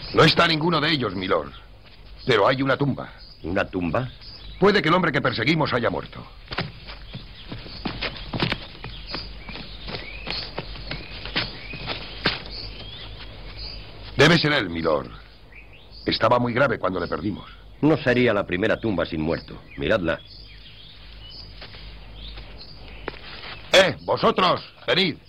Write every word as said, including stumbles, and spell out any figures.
No está ninguno de ellos, milord. Pero hay una tumba. ¿Una tumba? Puede que el hombre que perseguimos haya muerto. Debe ser él, milord. Estaba muy grave cuando le perdimos. No sería la primera tumba sin muerto. Miradla. ¡Eh! ¡Vosotros! ¡Venid!